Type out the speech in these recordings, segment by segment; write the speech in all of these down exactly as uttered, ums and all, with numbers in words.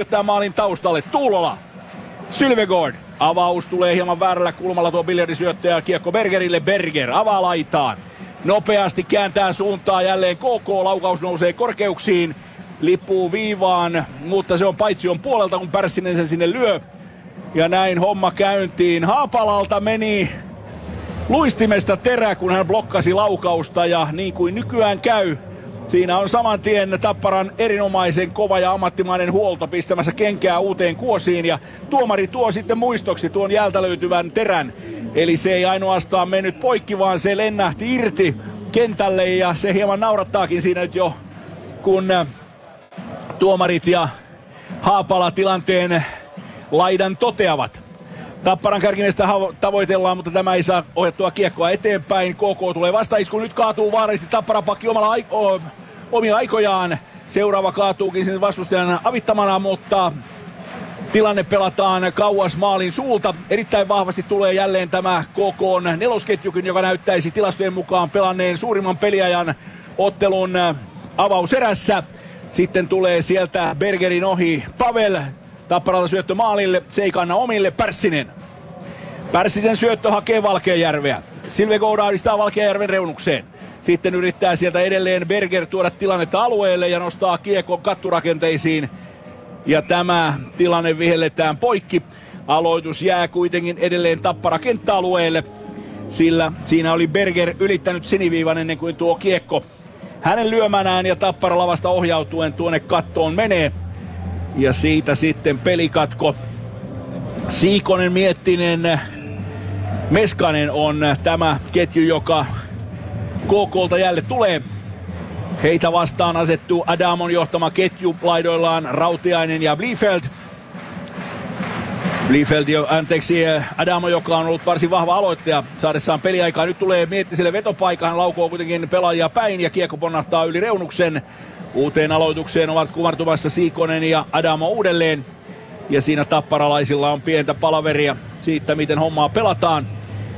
syöttää maalin taustalle. Tuulola. Sylvegård. Avaus tulee hieman väärällä kulmalla tuo biljardisyöttö ja kiekko Bergerille. Berger avaa laitaan. Nopeasti kääntää suuntaa jälleen K K. Laukaus nousee korkeuksiin. Lippuu viivaan, mutta se on paitsion puolelta, kun Pärssinen sen sinne lyö. Ja näin homma käyntiin. Haapalalta meni luistimesta terä, kun hän blokkasi laukausta. Ja niin kuin nykyään käy, siinä on saman tien Tapparan erinomaisen kova ja ammattimainen huolto pistämässä kenkää uuteen kuosiin. Ja tuomari tuo sitten muistoksi tuon jäältä löytyvän terän. Eli se ei ainoastaan mennyt poikki, vaan se lennähti irti kentälle. Ja se hieman naurattaakin siinä nyt jo, kun tuomarit ja Haapala tilanteen laidan toteavat. Tapparan kärkimiestä tavoitellaan, mutta tämä ei saa ohjattua kiekkoa eteenpäin. K K tulee vastaisku, nyt kaatuu vaarallisesti Tapparan pakki omalla aiko- omia aikojaan. Seuraava kaatuukin sen vastustajan avittamana, mutta tilanne pelataan kauas maalin suulta. Erittäin vahvasti tulee jälleen tämä K K:n nelosketjukin, joka näyttäisi tilastojen mukaan pelanneen suurimman peliajan ottelun avauserässä. Sitten tulee sieltä Bergerin ohi Pavel. Tapparalta syöttö maalille, se ei kanna omille, Pärssinen. Pärssisen syöttö hakee Valkeajärveä. Sylvegård ahdistaa Valkeajärven reunukseen. Sitten yrittää sieltä edelleen Berger tuoda tilannetta alueelle ja nostaa kiekko katturakenteisiin. Ja tämä tilanne vihelletään poikki. Aloitus jää kuitenkin edelleen Tappara kenttäalueelle, sillä siinä oli Berger ylittänyt siniviivan ennen kuin tuo kiekko hänen lyömänään ja Tappara lavasta ohjautuen tuonne kattoon menee. Ja siitä sitten pelikatko. Siikonen, Miettinen, Meskanen on tämä ketju, joka K K:lta jälleen tulee. Heitä vastaan asettuu Adamon johtama ketju laidoillaan Rautiainen ja Bliefeld. Bliefeld, jo, anteeksi, Adamo, joka on ollut varsin vahva aloittaja saadessaan peliaikaa. Nyt tulee Miettiselle vetopaikka, hän laukoo kuitenkin pelaajia päin ja kiekko ponnahtaa yli reunuksen. Uuteen aloitukseen ovat kumartumassa Siikonen ja Adamo uudelleen. Ja siinä tapparalaisilla on pientä palaveria siitä, miten hommaa pelataan.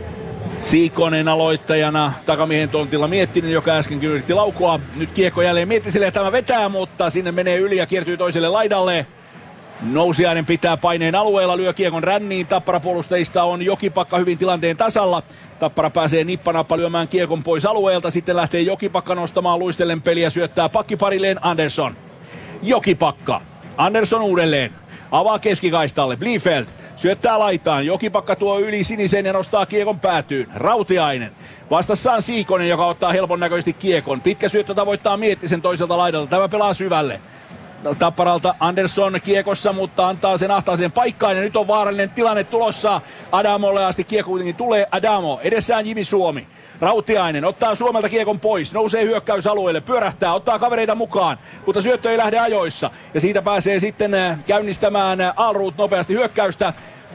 Siikonen aloittajana, takamiehen tontilla Miettinen, joka äskenkin yritti laukoa. Nyt kiekko jälleen Miettiselle ja tämä vetää, mutta sinne menee yli ja kiertyy toiselle laidalle. Nousiainen pitää paineen alueella, lyö kiekon ränniin. Tappara-puolustajista on Jokipakka hyvin tilanteen tasalla. Tappara pääsee nippanappa lyömään kiekon pois alueelta. Sitten lähtee Jokipakka nostamaan luistellen peliä, syöttää pakkiparilleen Andersson. Jokipakka. Andersson uudelleen. Avaa keskikaistalle. Bliefeld syöttää laitaan. Jokipakka tuo yli sinisen ja nostaa kiekon päätyyn. Rautiainen. Vastassaan Siikonen, joka ottaa helpon näköisesti kiekon. Pitkä syöttö tavoittaa Miettisen toiselta laidalta. Tämä pelaa syvälle. Tapparalta Andersson kiekossa, mutta antaa sen ahtaaseen paikkaan ja nyt on vaarallinen tilanne tulossa. Adamolle asti kiekko kuitenkin tulee. Adamo, edessään Jimi Suomi. Rautiainen ottaa Suomelta kiekon pois, nousee hyökkäysalueelle, pyörähtää, ottaa kavereita mukaan, mutta syöttö ei lähde ajoissa. Ja siitä pääsee sitten käynnistämään Alruut nopeasti hyökkäystä.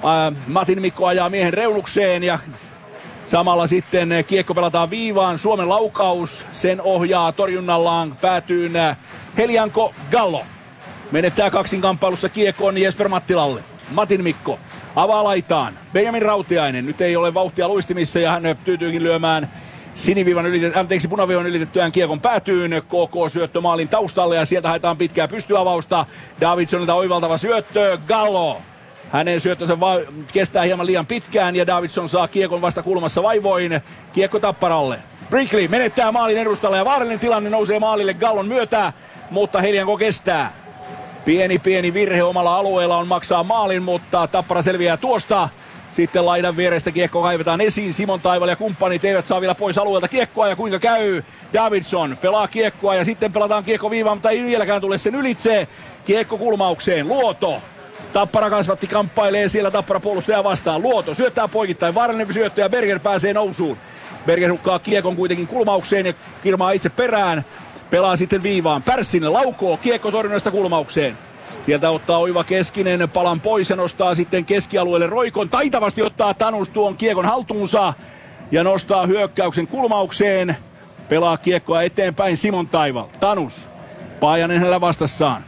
Matin Mikko ajaa miehen reunukseen ja samalla sitten kiekko pelataan viivaan. Suomen laukaus, sen ohjaa torjunnallaan päätyyn Helianko Gallo. Menettää kaksinkamppailussa kiekkoon Jesper Mattilalle. Matin Mikko avaa laitaan. Benjamin Rautiainen. Nyt ei ole vauhtia luistimissa ja hän tyytyykin lyömään siniviivan ylitet, anteeksi, punaviivan ylitettyään kiekon päätyyn. K K syöttö maalin taustalle ja sieltä haetaan pitkää pystyavausta. Davidsonilta oivaltava syöttö. Gallo. Hänen syöttönsä va- kestää hieman liian pitkään ja Davidson saa kiekon vasta kulmassa vaivoin. Kiekko Tapparalle. Brinkley menettää maalin edustalle ja vaarallinen tilanne nousee maalille Gallon myötä, mutta Helianko kestää. Pieni pieni virhe omalla alueella on maksaa maalin, mutta Tappara selviää tuosta. Sitten laidan vierestä kiekko kaivetaan esiin. Simon Taival ja kumppanit eivät saa vielä pois alueelta kiekkoa ja kuinka käy. Davidson pelaa kiekkoa ja sitten pelataan kiekko viivaan, mutta ei vieläkään tule sen ylitse. Kiekko kulmaukseen. Luoto. Tappara kasvatti kamppailee siellä Tappara puolustaja vastaan. Luoto syöttää poikittain. Vaarallinen syöttö ja Berger pääsee nousuun. Berger hukkaa kiekon kuitenkin kulmaukseen ja kirmaa itse perään. Pelaa sitten viivaan. Pärssinen laukoo kiekko torjunnasta kulmaukseen. Sieltä ottaa Oiva Keskinen palan pois ja nostaa sitten keskialueelle Roikon. Taitavasti ottaa Tanus tuon kiekon haltuunsa ja nostaa hyökkäyksen kulmaukseen. Pelaa kiekkoa eteenpäin Simon Taival. Tanus. Paajanen hänellä vastassaan.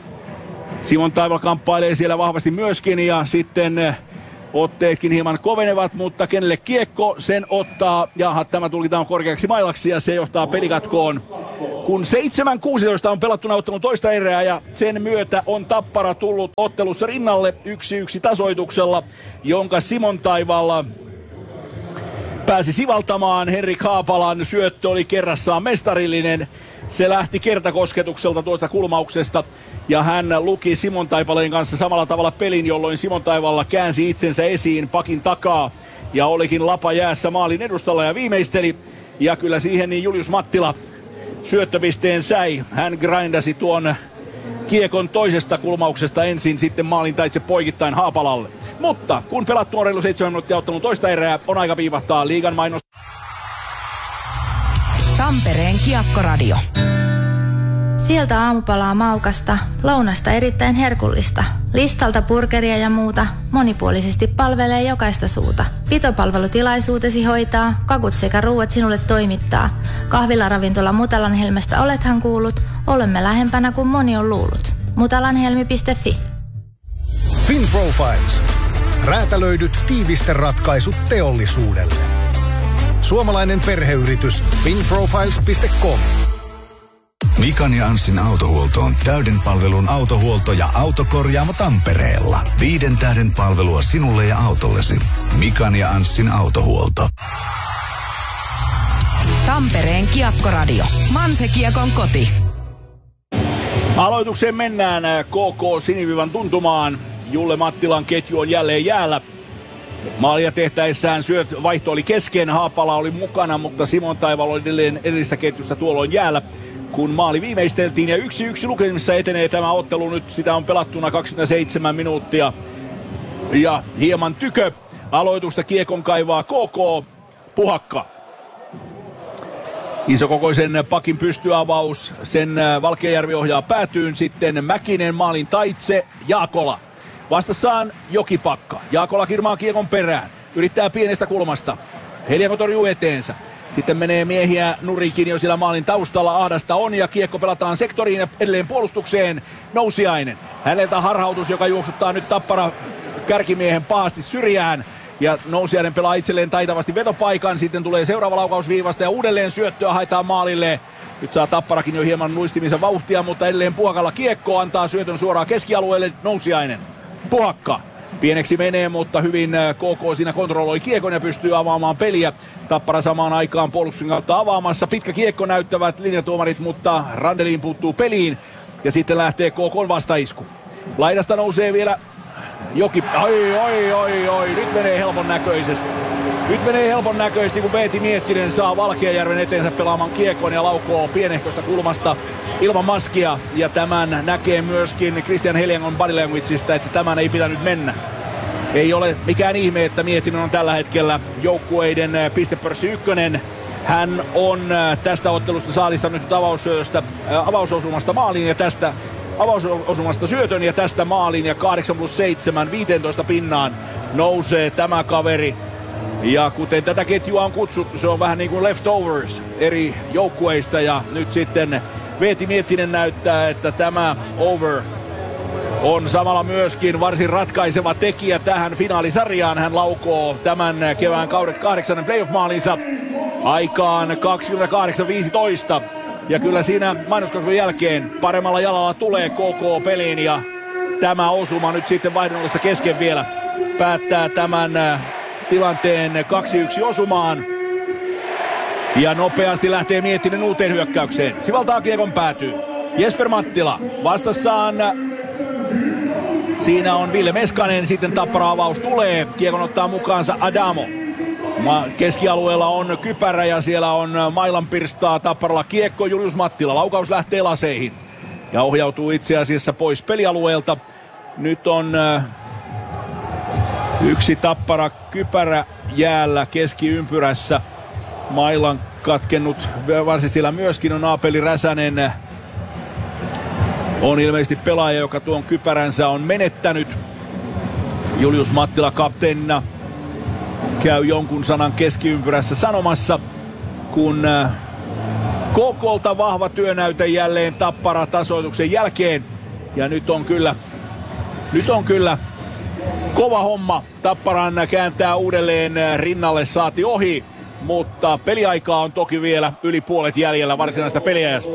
Simon Taival kamppailee siellä vahvasti myöskin ja sitten otteetkin hieman kovenevat, mutta kenelle kiekko sen ottaa. Jaha, tämä tulkitaan korkeaksi mailaksi ja se johtaa pelikatkoon. Kun seitsemän kuusitoista on pelattu ottelun toista erää ja sen myötä on Tappara tullut ottelussa rinnalle yksi yksi tasoituksella, jonka Simon Taivaalla pääsi sivaltamaan. Henrik Haapalan syöttö oli kerrassaan mestarillinen. Se lähti kertakosketukselta tuosta kulmauksesta ja hän luki Simon Taipaleen kanssa samalla tavalla pelin, jolloin Simon Taivalla käänsi itsensä esiin pakin takaa ja olikin lapa jäässä maalin edustalla ja viimeisteli. Ja kyllä siihen niin Julius Mattila syöttöpisteen säi. Hän grindasi tuon kiekon toisesta kulmauksesta ensin, sitten maalin taitse poikittain Haapalalle. Mutta kun pelattu on reilu seitsemän minuuttia ottelun toista erää, on aika viivahtaa liigan mainos. Tampereen Kiekkoradio. Sieltä aamupalaa maukasta, lounasta erittäin herkullista. Listalta burgeria ja muuta, monipuolisesti palvelee jokaista suuta. Pitopalvelutilaisuutesi hoitaa, kakut sekä ruuat sinulle toimittaa. Kahvilaravintola Mutalanhelmestä olethan kuullut, olemme lähempänä kuin moni on luullut. mutalanhelmi piste fi. FinProfiles. Räätälöidyt tiivisteratkaisut teollisuudelle. Suomalainen perheyritys finprofiles piste com. Mikan ja Anssin autohuolto on täyden palvelun autohuolto ja autokorjaamo Tampereella. Viiden tähden palvelua sinulle ja autollesi. Mikan ja Anssin autohuolto. Tampereen Kiekkoradio. Manse-Kiekon koti. Aloitukseen mennään K K sinivivan tuntumaan. Julle Mattilan ketju on jälleen jäällä. Maalia tehtäessään syöt vaihto oli kesken, Haapala oli mukana, mutta Simon Taival oli edelleen edellistä ketjusta tuolloin jäällä, kun maali viimeisteltiin. Ja yksi yksi lukemissa etenee tämä ottelu nyt, sitä on pelattuna kaksikymmentäseitsemän minuuttia. Ja hieman tykö, aloitusta kiekon kaivaa K K, Puhakka. Isokokoisen pakin pystyavaus, sen Valkeajärvi ohjaa päätyyn, sitten Mäkinen maalin taitse, Jaakola. Vastassaan Jokipakka. Jaakola kirmaa kiekon perään. Yrittää pienestä kulmasta. Helianko torjuu eteensä. Sitten menee miehiä nurikin jo sillä maalin taustalla. Ahdasta on ja kiekko pelataan sektoriin ja edelleen puolustukseen. Nousiainen. Häneltä harhautus, joka juoksuttaa nyt Tappara kärkimiehen pahasti syrjään. Ja Nousiainen pelaa itselleen taitavasti vetopaikan. Sitten tulee seuraava laukaus viivasta ja uudelleen syöttöä haetaan maalille. Nyt saa Tapparakin jo hieman luistimisen vauhtia, mutta edelleen Puhakalla kiekko antaa syötön suoraan keskialueelle. Nousiainen. Puhakka. Pieneksi menee, mutta hyvin K K siinä kontrolloi kiekon ja pystyy avaamaan peliä. Tappara samaan aikaan puolustuksen kautta avaamassa. Pitkä kiekko näyttävät linjatuomarit, mutta Randelin puuttuu peliin. Ja sitten lähtee K K:n vastaisku. Laidasta nousee vielä Joki. Oi, oi, oi, oi. Nyt menee helpon näköisesti. Nyt menee helpon näköisesti, kun Veeti Miettinen saa Valkeajärven eteensä pelaamaan kiekon ja laukoo pienehköstä kulmasta ilman maskia. Ja tämän näkee myöskin Christian Heliangon body languageista, että tämän ei pitänyt mennä. Ei ole mikään ihme, että Miettinen on tällä hetkellä joukkueiden pistepörssi ykkönen. Hän on tästä ottelusta saalistanut nyt avaussyöstä, avausosumasta maaliin ja tästä avausosumasta syötön ja tästä maalin ja kahdeksan plus seitsemän, viisitoista pinnaan nousee tämä kaveri. Ja kuten tätä ketjua on kutsuttu, se on vähän niin kuin leftovers eri joukkueista ja nyt sitten Veeti Miettinen näyttää, että tämä over on samalla myöskin varsin ratkaiseva tekijä tähän finaalisarjaan. Hän laukoo tämän kevään kauden kahdeksannen playoff-maalinsa aikaan kaksikymmentäkahdeksan viisitoista. Ja kyllä siinä mainoskakson jälkeen paremmalla jalalla tulee K K peliin ja tämä osuma nyt sitten vaihdollissa kesken vielä päättää tämän tilanteen kaksi yksi osumaan. Ja nopeasti lähtee Miettinen uuteen hyökkäykseen. Sivaltaa kiekon päätyy. Jesper Mattila vastassaan. Siinä on Ville Meskanen. Sitten Tappara-avaus tulee. Kiekon ottaa mukaansa Adamo. Keskialueella on Kypärä ja siellä on mailan pirstaa Tapparalla kiekko. Julius Mattila. Laukaus lähtee laseihin. Ja ohjautuu itse asiassa pois pelialueelta. Nyt on yksi Tappara Kypärä jäällä keskiympyrässä. Mailan katkennut varsin siellä myöskin on Aapeli Räsänen. On ilmeisesti pelaaja, joka tuon kypäränsä on menettänyt. Julius Mattila kapteenina käy jonkun sanan keskiympyrässä sanomassa, kun K K:lta vahva työnäyte jälleen Tappara tasoituksen jälkeen. Ja nyt on kyllä, nyt on kyllä kova homma. Tapparan kääntää uudelleen rinnalle, saati ohi. Mutta peliaikaa on toki vielä yli puolet jäljellä varsinaista peliajasta.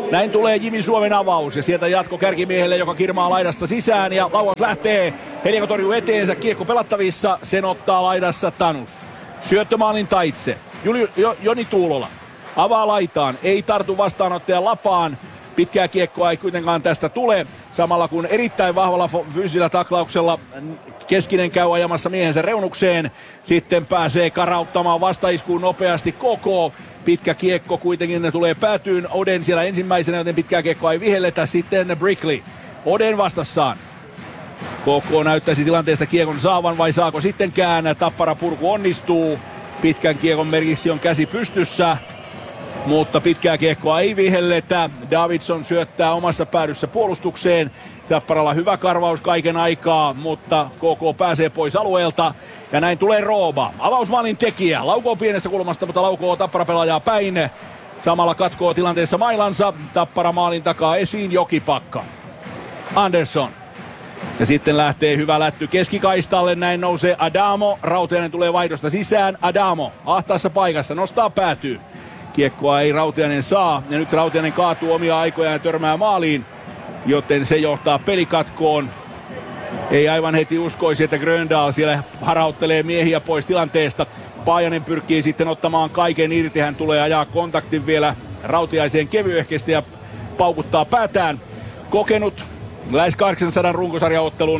Näin tulee Jimi Suomen avaus ja sieltä jatko kärkimiehelle, joka kirmaa laidasta sisään ja laukaus lähtee. Heliako torjuu eteensä, kiekko pelattavissa, sen ottaa laidassa Tanus. Syöttömaalin taitse. Juli, jo, Joni Tuulola avaa laitaan, ei tartu vastaanottajan lapaan. Pitkää kiekkoa ei kuitenkaan tästä tule. Samalla kun erittäin vahvalla fyysisellä taklauksella Keskinen käy ajamassa miehensä reunukseen. Sitten pääsee karauttamaan vastaiskuun nopeasti koko. Pitkä kiekko kuitenkin tulee päätyyn. Oden siellä ensimmäisenä, joten pitkää kiekkoa ei vihelletä. Sitten Brickley. Oden vastassaan. Koko näyttäisi tilanteesta kiekon saavan vai saako sittenkään. Tappara purku onnistuu. Pitkän kiekon merkiksi on käsi pystyssä. Mutta pitkää kiekkoa ei vihelletä. Davidson syöttää omassa päädyssä puolustukseen. Tapparalla hyvä karvaus kaiken aikaa, mutta K K pääsee pois alueelta. Ja näin tulee Rooba. Avausmaalin tekijä. Laukoo pienestä kulmasta, mutta laukoo Tappara pelaajaa päin. Samalla katkoo tilanteessa mailansa. Tappara maalin takaa esiin Jokipakka. Andersson. Ja sitten lähtee hyvä lätty keskikaistalle. Näin nousee Adamo. Rautiainen tulee vaihdosta sisään. Adamo ahtaassa paikassa. Nostaa päätyy. Kiekkoa ei Rautiainen saa. Ja nyt Rautiainen kaatuu omia aikojaan ja törmää maaliin. Joten se johtaa pelikatkoon. Ei aivan heti uskoisi, että Gröndal siellä harauttelee miehiä pois tilanteesta. Paajanen pyrkii sitten ottamaan kaiken irti. Hän tulee ajaa kontaktin vielä Rautiaiseen kevyehkestä ja paukuttaa päätään. Kokenut lähes kahdeksansadan runkosarjaottelun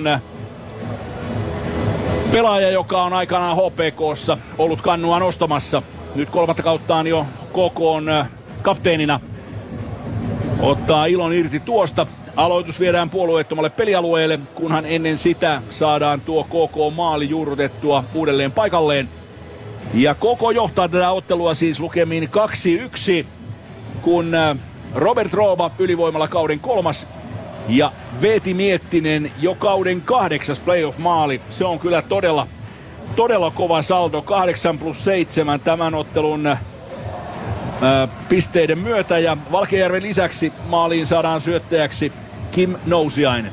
pelaaja, joka on aikanaan H P K:ssa ollut kannua nostamassa. Nyt kolmatta kauttaan jo K K:n kapteenina. Ottaa ilon irti tuosta. Aloitus viedään puolueettomalle pelialueelle, kunhan ennen sitä saadaan tuo K K-maali juurrutettua uudelleen paikalleen. Ja K K johtaa tätä ottelua siis lukemin kaksi yksi, kun Robert Rooba ylivoimalla kauden kolmas ja Veeti Miettinen jo kauden kahdeksas playoff-maali. Se on kyllä todella, todella kova saldo. kahdeksan plus seitsemän tämän ottelun ää, pisteiden myötä. Ja Valkejärven lisäksi maaliin saadaan syöttäjäksi Kim Nousiainen.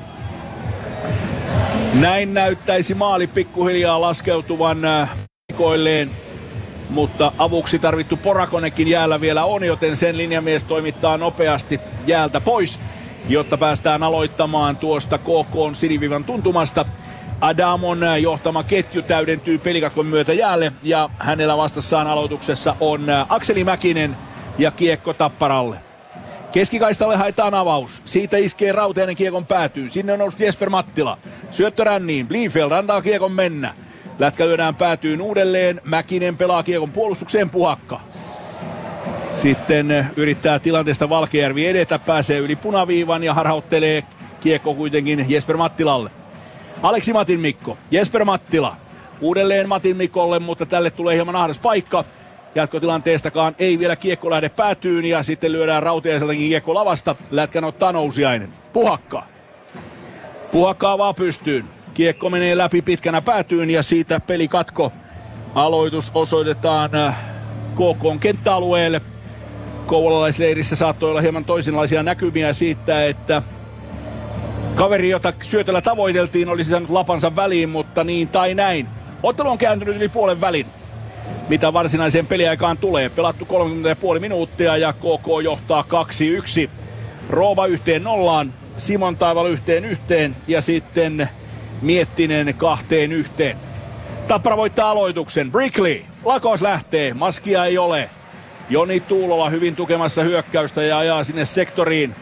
Näin näyttäisi maali pikkuhiljaa laskeutuvan paikoilleen. Mutta avuksi tarvittu Porakonekin jäällä vielä on, joten sen linjamies toimittaa nopeasti jäältä pois, jotta päästään aloittamaan tuosta K K:n sinivivan tuntumasta. Adamon johtama ketju täydentyy pelikatkon myötä jäälle ja hänellä vastassaan aloituksessa on Akseli Mäkinen ja kiekko Tapparalle. Keskikaistalle haetaan avaus. Siitä iskee Rautiainen kiekon päätyyn. Sinne on noussut Jesper Mattila. Syöttö ränniin. Bliefeld antaa kiekon mennä. Lätkä lyödään päätyyn uudelleen. Mäkinen pelaa kiekon puolustukseen, Puhakka. Sitten yrittää tilanteesta Valkejärvi edetä. Pääsee yli punaviivan ja harhauttelee kiekko kuitenkin Jesper Mattilalle. Aleksi Matin Mikko. Jesper Mattila. Uudelleen Matin Mikolle, mutta tälle tulee hieman ahdas paikka. Jatkotilanteestakaan ei vielä kiekko lähde päätyyn ja sitten lyödään Rautiaiseltakin kiekko lavasta. Lätkän ottaa Nousiainen. Puhakka. Puhakka avaa pystyyn. Kiekko menee läpi pitkänä päätyyn ja siitä pelikatko. Aloitus osoitetaan K K:n kenttäalueelle. Kouvolalaisleirissä saattoi olla hieman toisenlaisia näkymiä siitä, että kaveri, jota syötöllä tavoiteltiin, olisi saanut lapansa väliin, mutta niin tai näin. Ottelu on kääntynyt yli puolen välin, mitä varsinaiseen peliaikaan tulee. Pelattu kolmekymmentä pilkku viisi minuuttia ja K K johtaa kaksi yksi. Rooba yhteen nollaan, Simon Taival yhteen yhteen ja sitten Miettinen kahteen yhteen. Tappara voittaa aloituksen. Brickley, lakos lähtee, maskia ei ole. Joni Tuulola hyvin tukemassa hyökkäystä ja ajaa sinne sektoriin.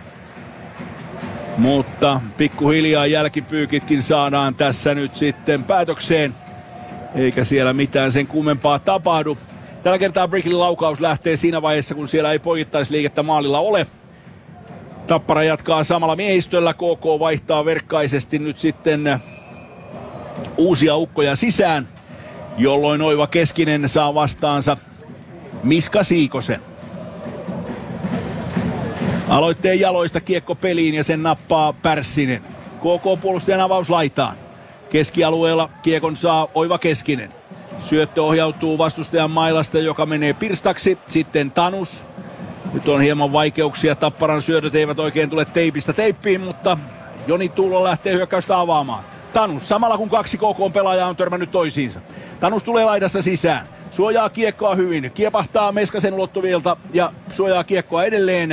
Mutta pikkuhiljaa jälkipyykitkin saadaan tässä nyt sitten päätökseen. Eikä siellä mitään sen kummempaa tapahdu. Tällä kertaa Brickleyn laukaus lähtee siinä vaiheessa, kun siellä ei poikittaisliikettä maalilla ole. Tappara jatkaa samalla miehistöllä. K K vaihtaa verkkaisesti nyt sitten uusia ukkoja sisään, jolloin Oiva Keskinen saa vastaansa Miska Siikosen. Aloitteen jaloista kiekko peliin ja sen nappaa Pärssinen. K K-puolustajan avaus laitaan. Keskialueella kiekon saa Oiva Keskinen. Syöttö ohjautuu vastustajan mailasta, joka menee pirstaksi. Sitten Tanus. Nyt on hieman vaikeuksia. Tapparan syötöt eivät oikein tule teipistä teippiin, mutta Joni Tuulo lähtee hyökkäystä avaamaan. Tanus, samalla kun kaksi K K-pelaajaa on törmännyt toisiinsa. Tanus tulee laidasta sisään. Suojaa kiekkoa hyvin. Kiepahtaa Meskasen ulottuvilta ja suojaa kiekkoa edelleen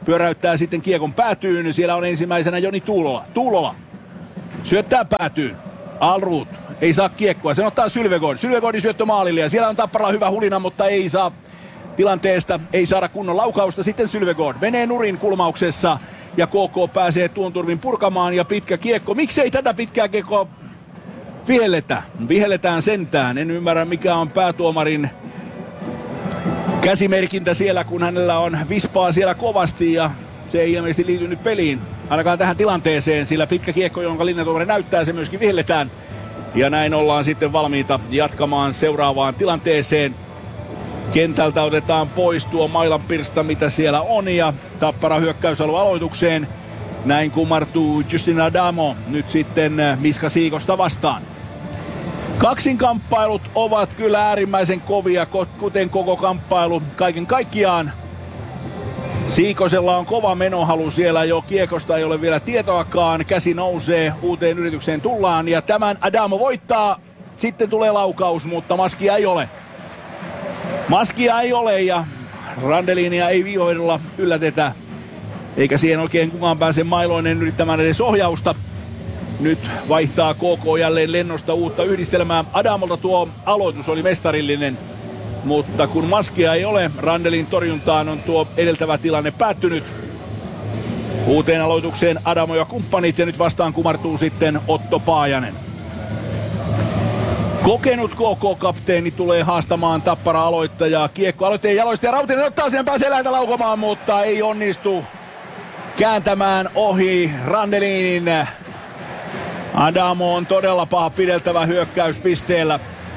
pyöräyttää sitten kiekon päätyyn. Siellä on ensimmäisenä Joni Tuulola. Tuulola syöttää päätyyn. Alrut ei saa kiekkoa. Sen ottaa Sylvegård. Sylvegårdin syöttö maalille ja siellä on Tapparalla hyvä hulina, mutta ei saa tilanteesta, ei saada kunnon laukausta. Sitten Sylvegård menee nurin kulmauksessa ja K K pääsee tuon turvin purkamaan ja pitkä kiekko. Miksei tätä pitkää kiekkoa vihelletä? Vihelletään sentään. En ymmärrä mikä on päätuomarin käsimerkintä siellä, kun hänellä on vispaa siellä kovasti ja se ei ilmeisesti liity nyt peliin. Ainakaan tähän tilanteeseen, sillä pitkä kiekko, jonka linjatuomari näyttää, se myöskin vihelletään. Ja näin ollaan sitten valmiita jatkamaan seuraavaan tilanteeseen. Kentältä otetaan pois tuo mailanpirsta, mitä siellä on, ja Tappara hyökkäysalue aloitukseen. Näin kumartuu Justin Adamo nyt sitten Miska Siikosta vastaan. Kaksinkamppailut ovat kyllä äärimmäisen kovia, kuten koko kamppailu kaiken kaikkiaan. Siikosella on kova menohalu siellä jo, kiekosta ei ole vielä tietoakaan. Käsi nousee, uuteen yritykseen tullaan ja tämän Adamo voittaa. Sitten tulee laukaus, mutta maskia ei ole. Maskia ei ole ja Randelinia ei viihoidolla yllätetä. Eikä siihen oikein kukaan pääse mailoinen yrittämään edes ohjausta. Nyt vaihtaa K K jälleen lennosta uutta yhdistelmää. Adamolta tuo aloitus oli mestarillinen. Mutta kun maskia ei ole, Randelin torjuntaan on tuo edeltävä tilanne päättynyt. Uuteen aloitukseen Adamo ja kumppanit ja nyt vastaan kumartuu sitten Otto Paajanen. Kokenut K K-kapteeni tulee haastamaan Tappara aloittajaa. Kiekko aloitteen jaloista ja Rautinen ottaa sen, pääsee läheltä laukomaan, mutta ei onnistu kääntämään ohi Randelinin. Adamo on todella paha pideltävä hyökkäyspisteellä.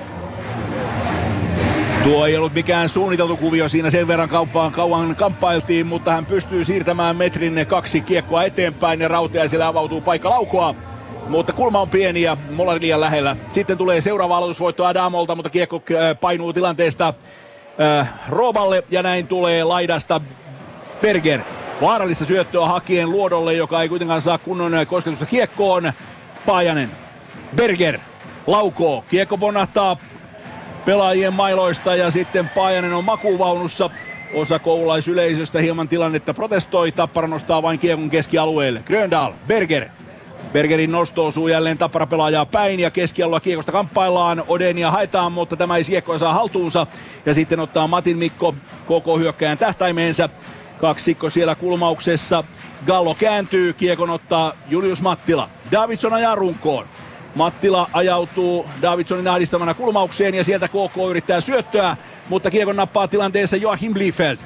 Tuo ei ollut mikään suunniteltu kuvio, siinä sen verran kauppaan kauan kamppailtiin, mutta hän pystyy siirtämään metrin kaksi kiekkoa eteenpäin ja Rautiaiselle avautuu paikka laukoa. Mutta kulma on pieni ja Mollari liian lähellä. Sitten tulee seuraava aloitusvoitto Adamolta, mutta kiekko painuu tilanteesta äh, Rooballe ja näin tulee laidasta Berger. Vaarallista syöttöä hakien Luodolle, joka ei kuitenkaan saa kunnon kosketusta kiekkoon. Paajanen, Berger, laukoo, kiekko ponnahtaa pelaajien mailoista ja sitten Paajanen on makuvaunussa. Osa koululaisyleisöstä hieman tilannetta protestoi. Tappara nostaa vain kiekon keskialueelle. Gröndal, Berger. Bergerin nosto osuu jälleen Tappara pelaajaa päin ja keskialueella kiekosta kamppaillaan. Odenia haetaan, mutta tämä ei kiekkoa saa haltuunsa. Ja sitten ottaa Matin Mikko koko hyökkäjän tähtäimeensä. Kaksikko siellä kulmauksessa. Gallo kääntyy, kiekon ottaa Julius Mattila. Davidson ajaa runkoon. Mattila ajautuu Davidsonin ahdistamana kulmaukseen ja sieltä K K yrittää syöttöä, mutta kiekon nappaa tilanteessa Joachim Bliefeld.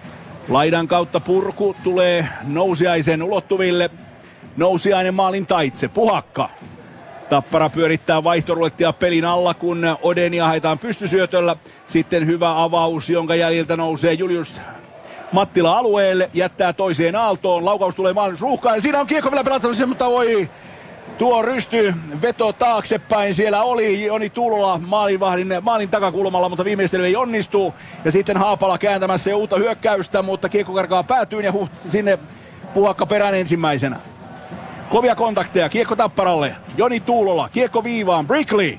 Laidan kautta purku tulee Nousiaisen ulottuville. Nousiainen maalin taitse. Puhakka. Tappara pyörittää vaihtorulettia pelin alla, kun Odenia haetaan pystysyötöllä. Sitten hyvä avaus, jonka jäljiltä nousee Julius Mattila alueelle. Jättää toiseen aaltoon. Laukaus tulee maalin ruuhkaan. Siinä on kiekko vielä pelattavissa, mutta voi... Tuo rysty veto taaksepäin, siellä oli Joni Tuulola maalin, maalin takakulmalla, mutta viimeistely ei onnistu. Ja sitten Haapala kääntämässä jo uutta hyökkäystä, mutta kiekko karkaa päätyyn ja huh, sinne Puhakka perään ensimmäisenä. Kovia kontakteja, kiekko Tapparalle, Joni Tuulola, kiekko viivaan, Brickley.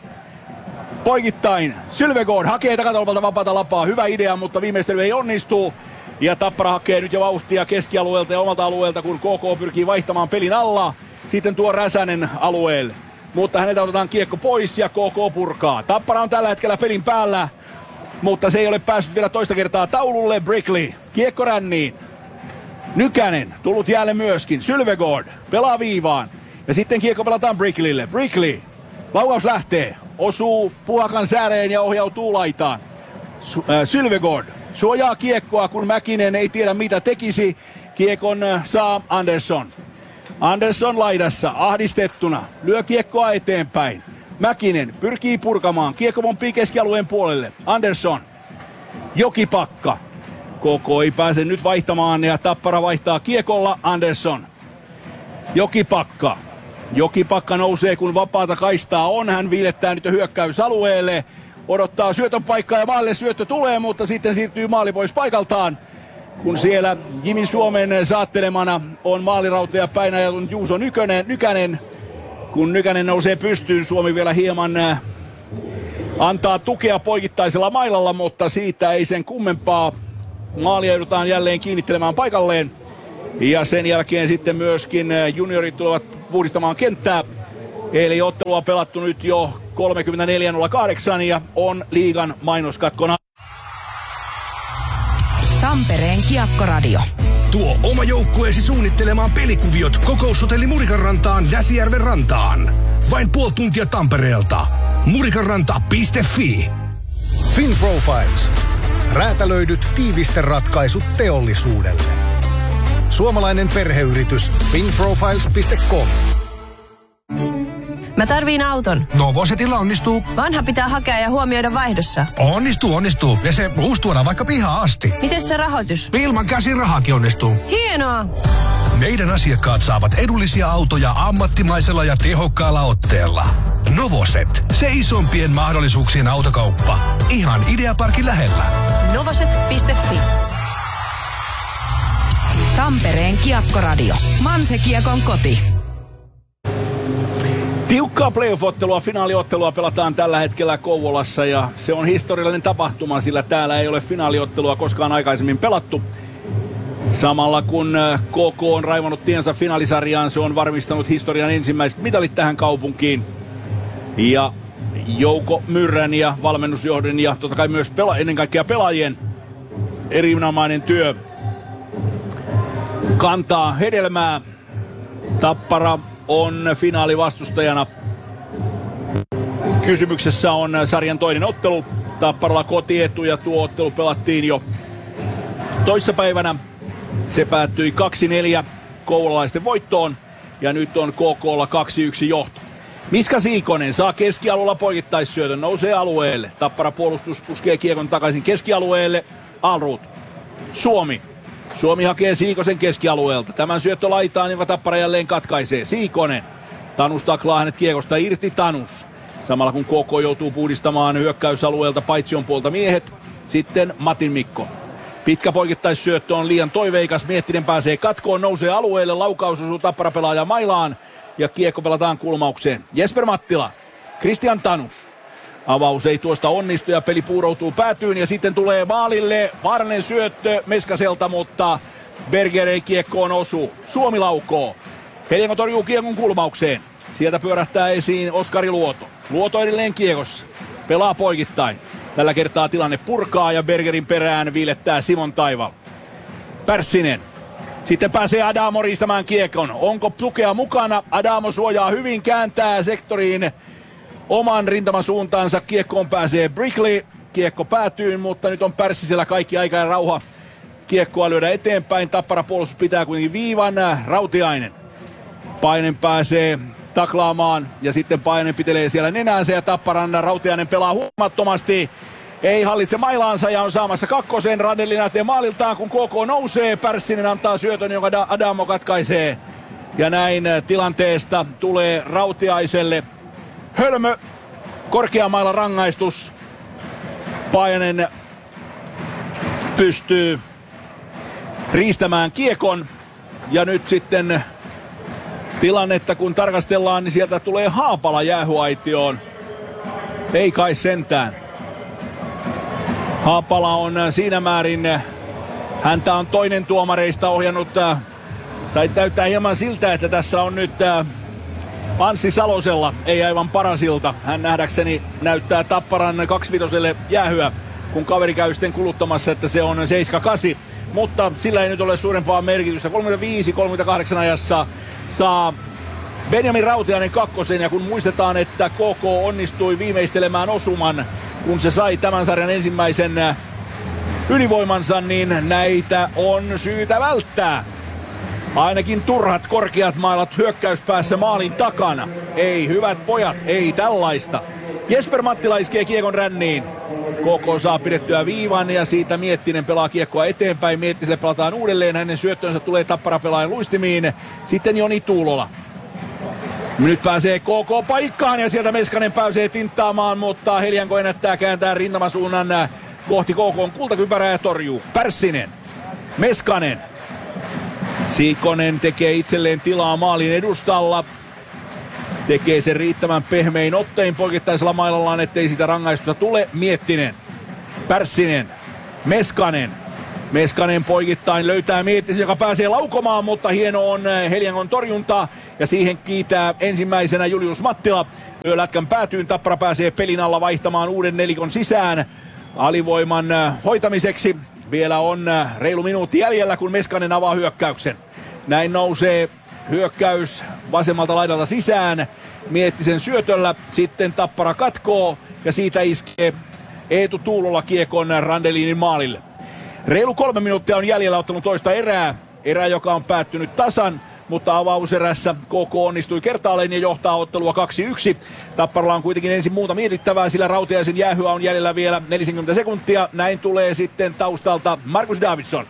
Poikittain, Sylvegård hakee takatolpalta vapaata lapaa, hyvä idea, mutta viimeistely ei onnistu. Ja Tappara hakee nyt jo vauhtia keskialueelta ja omalta alueelta, kun K K pyrkii vaihtamaan pelin alla. Sitten tuo Räsänen alueelle. Mutta häneltä otetaan kiekko pois ja K K purkaa. Tappara on tällä hetkellä pelin päällä, mutta se ei ole päässyt vielä toista kertaa taululle. Brickley, kiekko ränniin. Nykänen, tullut jälleen myöskin. Sylvegård, pelaa viivaan. Ja sitten kiekko pelataan Brickleylle. Brickley, laukaus lähtee. Osuu Puhakan sääreen ja ohjautuu laitaan. Sylvegård suojaa kiekkoa, kun Mäkinen ei tiedä mitä tekisi. Kiekon saa Andersson. Andersson laidassa, ahdistettuna, lyö kiekkoa eteenpäin. Mäkinen pyrkii purkamaan, kiekko pomppii keskialueen puolelle. Andersson, Jokipakka. K K ei pääse nyt vaihtamaan ja Tappara vaihtaa kiekolla. Andersson, Jokipakka. Jokipakka nousee, kun vapaata kaistaa on. Hän viilettää nyt hyökkäysalueelle. Odottaa syötön paikkaa ja maalle syöttö tulee, mutta sitten siirtyy maali pois paikaltaan. Kun siellä Jimi Suomen saattelemana on maalirautoja päin ajatunut Juuso Nykönen, Nykänen. Kun Nykänen nousee pystyyn, Suomi vielä hieman antaa tukea poikittaisella mailalla, mutta siitä ei sen kummempaa. Maalia joudutaan jälleen kiinnittelemään paikalleen. Ja sen jälkeen sitten myöskin juniorit tulevat puhdistamaan kenttää. Eli ottelua pelattu nyt jo kolmekymmentäneljä nolla kahdeksan ja on liigan mainoskatkona. Tampereen Kiekkoradio. Tuo oma joukkueesi suunnittelemaan pelikuviot Kokoushotelli Murikanrantaan Näsijärven rantaan. Vain puoli tuntia Tampereelta. murikanranta piste fi. Fin Profiles. Räätälöidyt tiivisteratkaisut teollisuudelle. Suomalainen perheyritys finprofiles piste com. Mä tarviin auton. Novosetilla onnistuu. Vanha pitää hakea ja huomioida vaihdossa. Onnistuu, onnistuu. Ja se uusi tuodaan vaikka pihaan asti. Miten se rahoitus? Ilman käsirahakin onnistuu. Hienoa! Meidän asiakkaat saavat edullisia autoja ammattimaisella ja tehokkaalla otteella. Novoset. Se isompien mahdollisuuksien autokauppa. Ihan Ideaparkin lähellä. Novoset piste fi. Tampereen Kiekkoradio. Manse-Kiekon koti. Tiukkaa playoff-ottelua, finaaliottelua pelataan tällä hetkellä Kouvolassa ja se on historiallinen tapahtuma, sillä täällä ei ole finaaliottelua koskaan aikaisemmin pelattu. Samalla kun K K on raivannut tiensä finaalisarjaan, se on varmistanut historian ensimmäiset mitalit tähän kaupunkiin. Ja Jouko Myrrän ja valmennusjohdon ja totta kai myös pela- ennen kaikkea pelaajien erinomainen työ kantaa hedelmää. Tappara on finaalivastustajana. Kysymyksessä on sarjan toinen ottelu. Tapparalla kotietu ja tuo ottelu pelattiin jo toissapäivänä. Se päättyi kaksi neljä kouvolalaisten voittoon ja nyt on K K:lla kaksi yksi johto. Miska Siikonen saa keskialueella poikittaisyötön, nousee alueelle. Tappara puolustus puskee kiekon takaisin keskialueelle. Alrut. Suomi. Suomi hakee Siikosen keskialueelta. Tämän syöttö laitaan, jonka Tappara jälleen katkaisee. Siikonen. Tanus taklaa hänet kiekosta irti. Tanus. Samalla kun K K joutuu puhdistamaan hyökkäysalueelta paitsion puolta miehet. Sitten Matin Mikko. Pitkä poikittaisyöttö on liian toiveikas. Miettinen pääsee katkoon, nousee alueelle. Laukaus osuu Tappara pelaaja mailaan. Ja kiekko pelataan kulmaukseen. Jesper Mattila. Christian Tanus. Avaus ei tuosta onnistu ja peli puuroutuu päätyyn ja sitten tulee maalille vaarallinen syöttö Meskaselta, mutta Berger ei kiekkoon osu. Suomi laukoo. Helianko torjuu kiekon kulmaukseen. Sieltä pyörähtää esiin Oskari Luoto. Luoto edelleen kiekossa. Pelaa poikittain. Tällä kertaa tilanne purkaa ja Bergerin perään viilettää Simon Taival. Pärssinen. Sitten pääsee Adamo riistämään kiekon. Onko tukea mukana? Adamo suojaa hyvin, kääntää sektoriin oman rintaman suuntaansa. Kiekkoon pääsee Brickley. Kiekko päätyy, mutta nyt on Pärssisellä kaikki aika ja rauha kiekkoa lyödä eteenpäin. Tappara puolustus pitää kuitenkin viivan. Rautiainen. Painen pääsee taklaamaan ja sitten Painen pitelee siellä nenäänsä ja Tapparan Rautiainen pelaa huomattomasti. Ei hallitse mailaansa ja on saamassa kakkosen. Randelli näyttää maaliltaan, kun K K nousee. Pärssinen antaa syötön, jonka Adamo katkaisee. Ja näin tilanteesta tulee Rautiaiselle hölmö. Korkeamailla rangaistus. Painen pystyy riistämään kiekon. Ja nyt sitten tilannetta kun tarkastellaan, niin sieltä tulee Haapala jäähyaitioon. Ei kai sentään. Haapala on siinä määrin, häntä on toinen tuomareista ohjannut, tai täyttää hieman siltä, että tässä on nyt Anssi Salosella, ei aivan Parasilta. Hän nähdäkseni näyttää Tapparan kaksivitoselle jäähyä, kun kaveri käy sitten kuluttamassa, että se on seitsemän kahdeksan. Mutta sillä ei nyt ole suurempaa merkitystä. kolmekymmentäviisi kolmekymmentäkahdeksan ajassa saa Benjamin Rautiainen kakkosen, ja kun muistetaan, että K K onnistui viimeistelemään osuman, kun se sai tämän sarjan ensimmäisen ylivoimansa, niin näitä on syytä välttää. Ainakin turhat korkeat mailat hyökkäyspäässä maalin takana. Ei, hyvät pojat, ei tällaista. Jesper Mattila iskee kiekon ränniin. K K saa pidettyä viivan ja siitä Miettinen pelaa kiekkoa eteenpäin. Miettiselle pelataan uudelleen, hänen syöttönsä tulee Tappara pelaajan luistimiin. Sitten Joni Tuulola. Nyt pääsee K K paikkaan ja sieltä Meskanen pääsee tinttaamaan, mutta Helianko ennättää kääntää rintamasuunnan kohti K K:n kultakypärää ja torjuu. Pärssinen, Meskanen. Siikonen tekee itselleen tilaa maalin edustalla. Tekee sen riittävän pehmein ottein poikittaisella mailallaan, ettei sitä rangaistusta tule. Miettinen, Pärssinen, Meskanen. Meskanen poikittain löytää Miettisen, joka pääsee laukomaan, mutta hieno on Heliangon torjunta. Ja siihen kiitää ensimmäisenä Julius Mattila. Lätkän päätyyn Tappara pääsee pelin alla vaihtamaan uuden nelikon sisään alivoiman hoitamiseksi. Vielä on reilu minuutti jäljellä, kun Meskanen avaa hyökkäyksen. Näin nousee hyökkäys vasemmalta laidalta sisään. Miettisen syötöllä sitten Tappara katkoo ja siitä iskee Eetu Tuulola kiekon Randelinin maalille. Reilu kolme minuuttia on jäljellä ottanut toista erää. Erä, joka on päättynyt tasan, mutta avauserässä K K onnistui kertaalleen ja johtaa ottelua kaksi yksi. Tapparalla on kuitenkin ensin muuta mietittävää, sillä Rautiaisen jäähyä on jäljellä vielä neljäkymmentä sekuntia. Näin tulee sitten taustalta Markus Davidsson.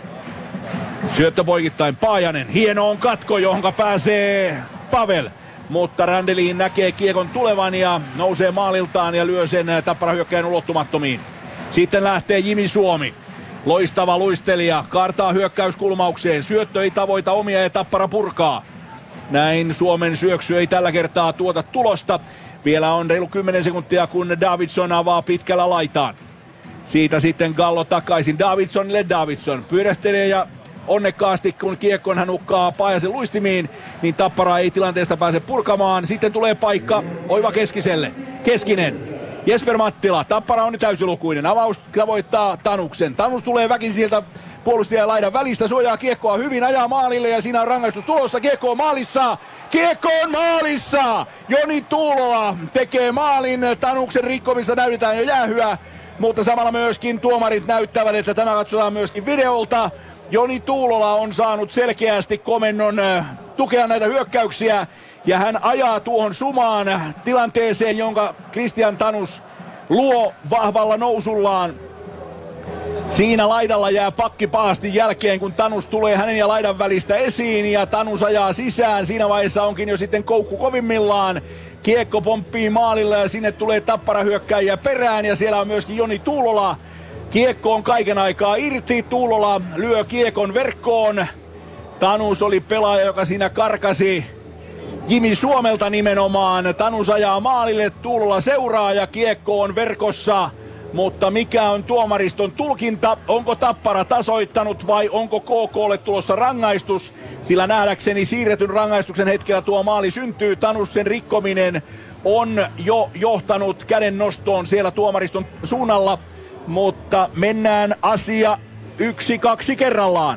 Syöttö poikittain Paajanen. Hieno on katko, johonka pääsee Pavel. Mutta Randelin näkee kiekon tulevan ja nousee maaliltaan ja lyö sen Tappara hyökkäjän ulottumattomiin. Sitten lähtee Jimi Suomi. Loistava luistelija, kaartaa hyökkäyskulmaukseen. Syöttö ei tavoita omia ja Tappara purkaa. Näin Suomen syöksy ei tällä kertaa tuota tulosta. Vielä on reilu kymmenen sekuntia, kun Davidsson avaa pitkällä laitaan. Siitä sitten Gallo takaisin Davidssonille. Davidsson pyörähtelee ja onnekkaasti, kun kiekkoon hän hukkaa Paajasen luistimiin, niin Tappara ei tilanteesta pääse purkamaan. Sitten tulee paikka Oiva Keskiselle. Keskinen. Jesper Mattila. Tappara on nyt täysilukuinen. Avaus tavoittaa Tanuksen. Tanus tulee väkisin sieltä puolustajan laidan välistä. Suojaa kiekkoa hyvin, ajaa maalille ja siinä on rangaistus tulossa. Kiekko on maalissa. Kiekko on maalissa. Joni Tuulola tekee maalin. Tanuksen rikkomista näytetään jo jäähyä. Mutta samalla myöskin tuomarit näyttävät, että tämä katsotaan myöskin videolta. Joni Tuulola on saanut selkeästi komennon tukea näitä hyökkäyksiä ja hän ajaa tuohon sumaan tilanteeseen, jonka Christian Tanus luo vahvalla nousullaan. Siinä laidalla jää pakki pahasti jälkeen, kun Tanus tulee hänen ja laidan välistä esiin ja Tanus ajaa sisään. Siinä vaiheessa onkin jo sitten koukku kovimmillaan. Kiekko pomppii maalilla ja sinne tulee Tappara hyökkäjiä perään ja siellä on myöskin Joni Tuulola. Kiekko on kaiken aikaa irti. Tuulola lyö kiekon verkkoon. Tanus oli pelaaja, joka siinä karkasi Jimi Suomelta nimenomaan. Tanus ajaa maalille, Tuulola seuraa ja kiekko on verkossa. Mutta mikä on tuomariston tulkinta? Onko Tappara tasoittanut vai onko K K:lle tulossa rangaistus? Sillä nähdäkseni siirretyn rangaistuksen hetkellä tuo maali syntyy. Tanuksen rikkominen on jo johtanut käden nostoon siellä tuomariston suunnalla. Mutta mennään asia yksi kaksi kerrallaan.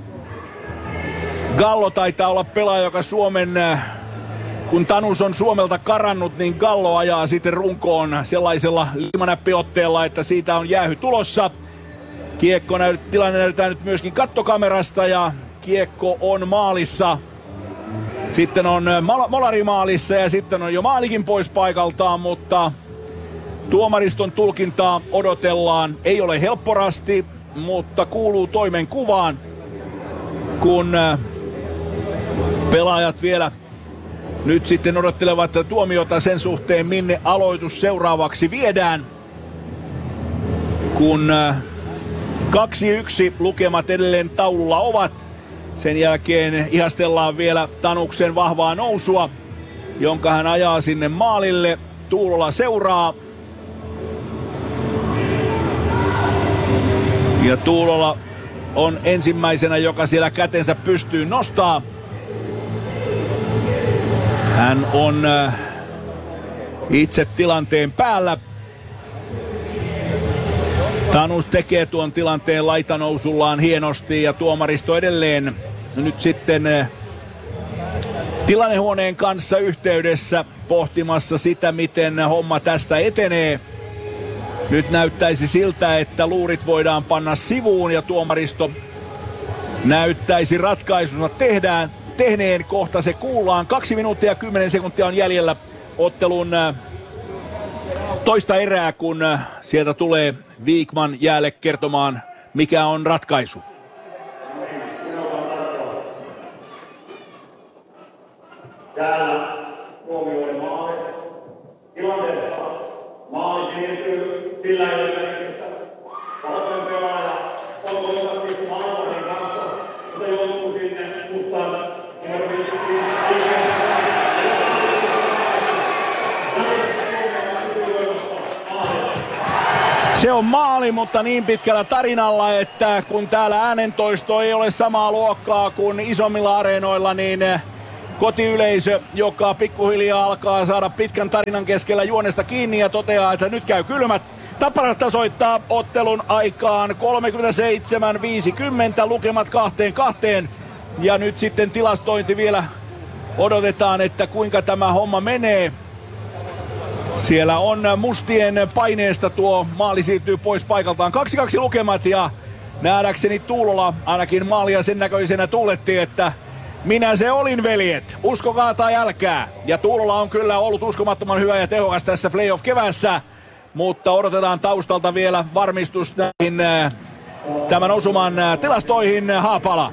Gallo taitaa olla pelaaja, joka Suomen, kun Tanus on Suomelta karannut, niin Gallo ajaa sitten runkoon sellaisella liimanäppiotteella, että siitä on jäähy tulossa. Kiekko näyt, tilanne näytetään nyt myöskin kattokamerasta ja kiekko on maalissa. Sitten on Molari maalissa ja sitten on jo maalikin pois paikaltaan, mutta tuomariston tulkintaa odotellaan. Ei ole helpporasti, mutta kuuluu toimenkuvaan, kun pelaajat vielä nyt sitten odottelevat tuomiota sen suhteen, minne aloitus seuraavaksi viedään. Kun kaksi yksi lukemat edelleen taululla ovat. Sen jälkeen ihastellaan vielä Tanuksen vahvaa nousua, jonka hän ajaa sinne maalille. Tuulola seuraa. Ja Tuulola on ensimmäisenä, joka siellä kätensä pystyy nostaa. Hän on itse tilanteen päällä. Tanus tekee tuon tilanteen laitanousullaan hienosti ja tuomaristo edelleen nyt sitten tilannehuoneen kanssa yhteydessä pohtimassa sitä, miten homma tästä etenee. Nyt näyttäisi siltä, että luurit voidaan panna sivuun ja tuomaristo näyttäisi ratkaisunsa tehdään, tehneen. Kohta se kuullaan. Kaksi minuuttia ja kymmenen sekuntia on jäljellä ottelun toista erää, kun sieltä tulee Wikman jäälle kertomaan, mikä on ratkaisu. Täällä huomioiden maali. Tilanteesta maali siirtyy sillä ei ole merkitystä. Valkoinen pelaaja on kontaktissa Malmarin kanssa, mutta joutuu sinne mustaan numero viisi. Se on maali, mutta niin pitkällä tarinalla, että kun täällä äänentoisto ei ole samaa luokkaa kuin isommilla areenoilla, niin kotiyleisö, joka pikkuhiljaa alkaa saada pitkän tarinan keskellä juonesta kiinni ja toteaa, että nyt käy kylmät. Tappara tasoittaa ottelun aikaan kolmekymmentäseitsemän viisikymmentä, lukemat kahteen kahteen. Ja nyt sitten tilastointi vielä odotetaan, että kuinka tämä homma menee. Siellä on mustien paineesta tuo maali siirtyy pois paikaltaan. kaksi kaksi lukemat ja nähdäkseni Tuulola ainakin maalia sen näköisenä tuuletti, että minä se olin, veljet. Uskokaa tai älkää. Ja Tuulola on kyllä ollut uskomattoman hyvä ja tehokas tässä playoff-kevässä. Mutta odotetaan taustalta vielä varmistus näihin tämän osuman tilastoihin. Haapala.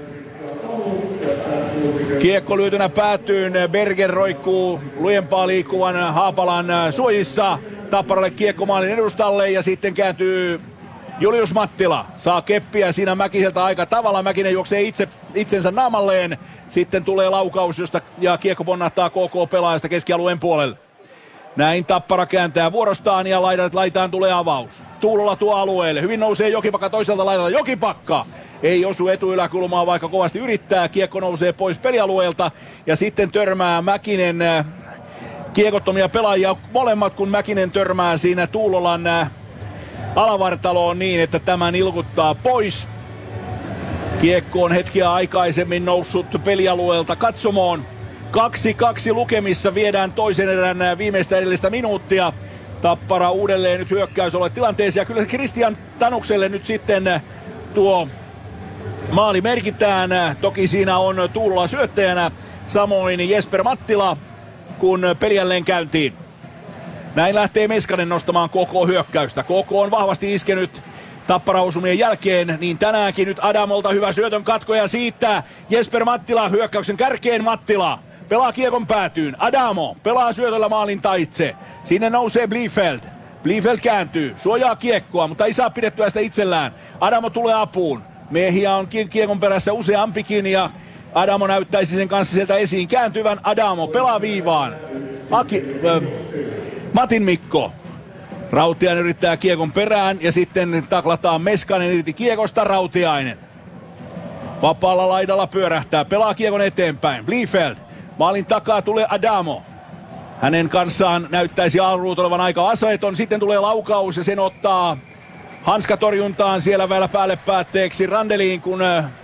Kiekko lyötynä päätyyn. Berger roikkuu lujempaa liikkuvan Haapalan suojissa. Tapparalle kiekko maalin edustalle ja sitten kääntyy Julius Mattila. Saa keppiä siinä Mäkiseltä aika tavalla. Mäkinen juoksee itse, itsensä naamalleen. Sitten tulee laukaus, josta ja kiekko ponnahtaa K K-pelaajasta keskialueen puolelle. Näin Tappara kääntää vuorostaan ja laidat laitaan tulee avaus. Tuulola tuo alueelle. Hyvin nousee Jokipakka toiselta laidalta. Jokipakka ei osu etuyläkulmaa, vaikka kovasti yrittää. Kiekko nousee pois pelialueelta ja sitten törmää Mäkinen kiekottomia pelaajia. Molemmat kun Mäkinen törmää siinä Tuulolan alavartaloon niin, että tämän ilkuttaa pois. Kiekko on hetkiä aikaisemmin noussut pelialueelta katsomoon. kaksi kaksi lukemissa viedään toisen erän viimeistä edellistä minuuttia. Tappara uudelleen nyt hyökkäys ole tilanteeseen. Ja kyllä Kristian Tanukselle nyt sitten tuo maali merkitään. Toki siinä on Tuulola syöttäjänä. Samoin Jesper Mattila, kun peli jälleen käyntiin. Näin lähtee Meskanen nostamaan K K-hyökkäystä. K K on vahvasti iskenyt Tappara-osumien jälkeen, niin tänäänkin nyt Adamolta hyvä syötön katko ja siitä Jesper Mattila hyökkäyksen kärkeen. Mattila pelaa kiekon päätyyn. Adamo pelaa syötöllä maalin taitse. Sinne nousee Bliefeld. Bliefeld kääntyy, suojaa kiekkoa, mutta ei saa pidettyä sitä itsellään. Adamo tulee apuun. Miehiä on kiekon perässä useampikin ja Adamo näyttäisi sen kanssa sieltä esiin kääntyvän. Adamo pelaa viivaan. Aki, äh, Matin Mikko. Rautiainen yrittää kiekon perään ja sitten taklataan Meskanen irti kiekosta. Rautiainen vapaalla laidalla pyörähtää, pelaa kiekon eteenpäin. Bliefeld, maalin takaa tulee Adamo. Hänen kanssaan näyttäisi Alruut olevan aika aseeton. Sitten tulee laukaus ja sen ottaa hanskatorjuntaan siellä vielä päälle päätteeksi Randeliin, kun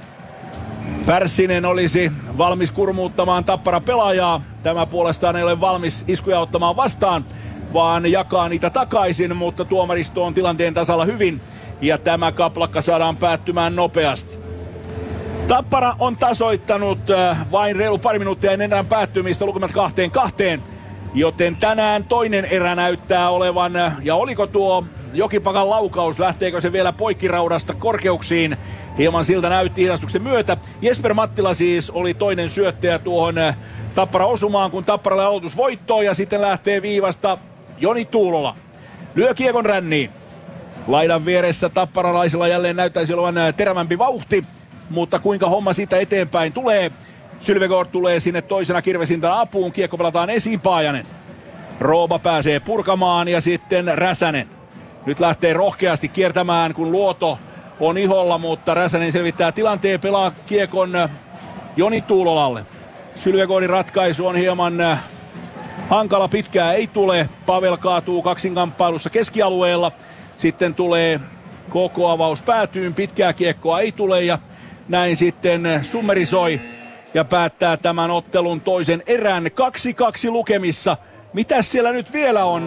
Pärssinen olisi valmis kurmuuttamaan Tappara pelaajaa. Tämä puolestaan ei ole valmis iskuja ottamaan vastaan, vaan jakaa niitä takaisin, mutta tuomaristo on tilanteen tasalla hyvin ja tämä kaplakka saadaan päättymään nopeasti. Tappara on tasoittanut vain reilu pari minuuttia ennen erän päättymistä, lukemat kahteen kahteen, joten tänään toinen erä näyttää olevan, ja oliko tuo Jokipakan laukaus, lähteekö se vielä poikkiraudasta korkeuksiin, hieman siltä näytti hidastuksen myötä. Jesper Mattila siis oli toinen syöttäjä tuohon Tappara osumaan, kun Tapparalle aloitus voittoon, ja sitten lähtee viivasta Joni Tuulola. Lyö kiekon ränniin. Laidan vieressä tapparalaisilla jälleen näyttäisi olevan terävämpi vauhti, mutta kuinka homma siitä eteenpäin tulee. Sylvegård tulee sinne toisena kirvesintana apuun. Kiekko pelataan esiin, Paajanen. Rooba pääsee purkamaan ja sitten Räsänen. Nyt lähtee rohkeasti kiertämään, kun Luoto on iholla, mutta Räsänen selvittää tilanteen, pelaa kiekon Joni Tuulolalle. Sylvegårdin ratkaisu on hieman hankala, pitkää ei tule. Pavel kaatuu kaksinkamppailussa keskialueella. Sitten tulee K K-avaus päätyyn, pitkää kiekkoa ei tule ja näin sitten summerisoi ja päättää tämän ottelun toisen erän. kaksi kaksi lukemissa. Mitäs siellä nyt vielä on?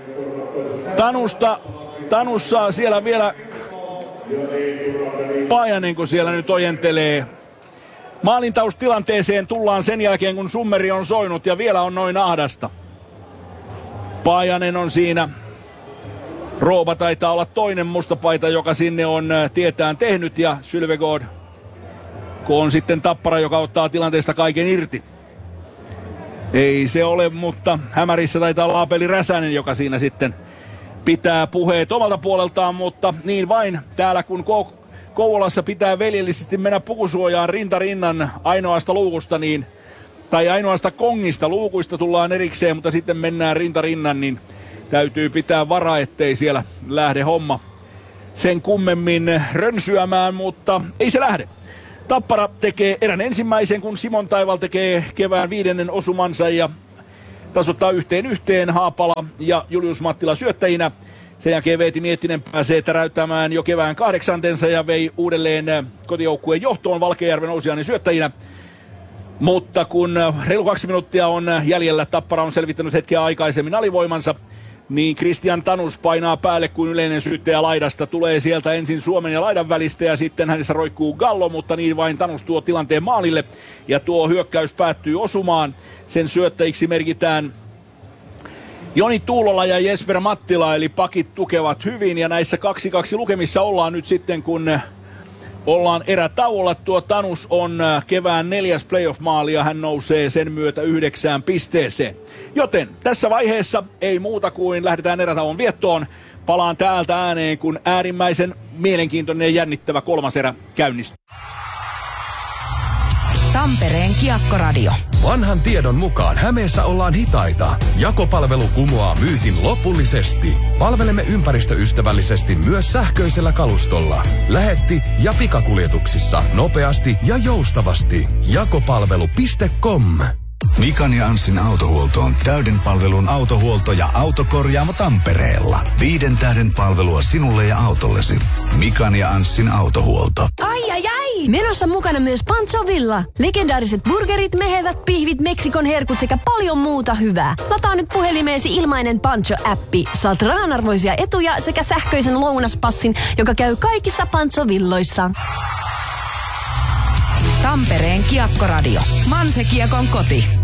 Tanusta, Tanussa siellä vielä Paajanen, kun siellä nyt ojentelee. Maalintaustilanteeseen tullaan sen jälkeen, kun summeri on soinut ja vielä on noin ahdasta. Paajanen on siinä. Rooba taitaa olla toinen mustapaita, joka sinne on tietään tehnyt, ja Sylvegård, kun on sitten Tappara, joka ottaa tilanteesta kaiken irti. Ei se ole, mutta hämärissä taitaa olla Apeli Räsänen, joka siinä sitten pitää puheet omalta puoleltaan, mutta niin vain täällä kun Ko- Kouvolassa pitää veljellisesti mennä pukusuojaan rinta rinnan ainoasta luukusta, niin, tai ainoasta kongista, luukuista tullaan erikseen, mutta sitten mennään rinta rinnan, niin täytyy pitää varaa, ettei siellä lähde homma sen kummemmin rönsyämään, mutta ei se lähde. Tappara tekee erän ensimmäisen, kun Simon Taival tekee kevään viidennen osumansa ja tasoittaa yhteen yhteen Haapala ja Julius Mattila syöttäjinä. Sen jälkeen Veeti Miettinen pääsee täräyttämään jo kevään kahdeksantensa ja vei uudelleen kotijoukkueen johtoon Valkeajärven Nousiainen syöttäjinä. Mutta kun reilu kaksi minuuttia on jäljellä, Tappara on selvittänyt hetkeä aikaisemmin alivoimansa, niin Christian Tanus painaa päälle kuin yleinen syyttäjä laidasta. Tulee sieltä ensin Suomen ja laidan välistä ja sitten hänessä roikkuu Gallo, mutta niin vain Tanus tuo tilanteen maalille. Ja tuo hyökkäys päättyy osumaan. Sen syöttäjiksi merkitään Joni Tuulola ja Jesper Mattila, eli pakit tukevat hyvin. Ja näissä kaksi kaksi lukemissa ollaan nyt sitten, kun ollaan erätauolla. Tuo Tanus on kevään neljäs playoff-maali ja hän nousee sen myötä yhdeksään pisteeseen. Joten tässä vaiheessa ei muuta kuin lähdetään erätauon viettoon. Palaan täältä ääneen, kun äärimmäisen mielenkiintoinen ja jännittävä kolmas erä käynnistyy. Tampereen Kiekkoradio. Vanhan tiedon mukaan Hämeessä ollaan hitaita. Jakopalvelu kumoaa myytin lopullisesti. Palvelemme ympäristöystävällisesti myös sähköisellä kalustolla. Lähetti ja pikakuljetuksissa nopeasti ja joustavasti. Jakopalvelu piste com. Mikan ja Anssin autohuolto on täyden palvelun autohuolto ja autokorjaamo Tampereella. Viiden tähden palvelua sinulle ja autollesi. Mikan ja Anssin autohuolto. Ai ai ai! Menossa mukana myös Pancho Villa. Legendaariset burgerit, mehevät pihvit, Meksikon herkut sekä paljon muuta hyvää. Lataa nyt puhelimeesi ilmainen Pancho-appi. Saat rahanarvoisia etuja sekä sähköisen lounaspassin, joka käy kaikissa Pancho Villoissa. Tampereen Kiekkoradio. Manse Kiekon koti.